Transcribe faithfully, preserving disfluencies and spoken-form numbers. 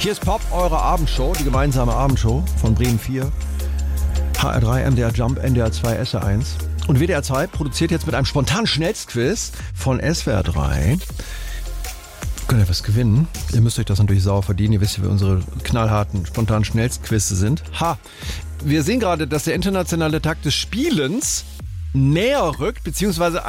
Hier ist Pop, eure Abendshow, die gemeinsame Abendshow von Bremen vier, H R drei, M D R Jump, N D R zwei, S R eins. Und W D R zwei produziert jetzt mit einem spontanen Schnellstquiz von S W R drei. Könnt ihr was gewinnen? Ihr müsst euch das natürlich sauer verdienen. Ihr wisst ja, wie unsere knallharten, spontanen Schnellstquizze sind. Ha! Wir sehen gerade, dass der internationale Tag des Spielens näher rückt, beziehungsweise